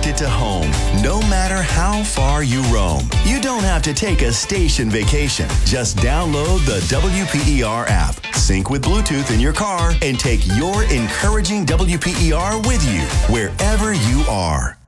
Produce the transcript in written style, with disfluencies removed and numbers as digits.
connected to home, no matter how far you roam. You don't have to take a station vacation. Just download the WPER app, sync with Bluetooth in your car, and take your encouraging WPER with you wherever you are.